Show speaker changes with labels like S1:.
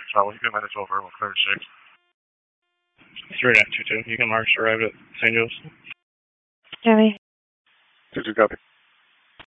S1: Charlie, you can manage over, we'll clear 6.
S2: 3.22. You can march arrived at St. Joseph.
S3: Johnny.
S1: 2-2, copy.